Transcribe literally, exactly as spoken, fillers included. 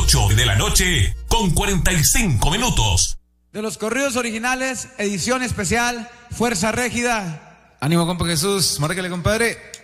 ocho de la noche con cuarenta y cinco minutos. De los corridos originales, edición especial, Fuerza Régida. Ánimo, compa Jesús, márcale, compadre.